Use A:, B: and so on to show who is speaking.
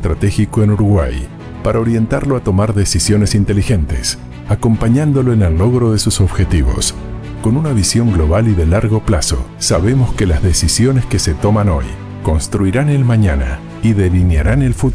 A: estratégico en Uruguay para orientarlo a tomar decisiones inteligentes, acompañándolo en el logro de sus objetivos. Con una visión global y de largo plazo, sabemos que las decisiones que se toman hoy construirán el mañana y delinearán el futuro.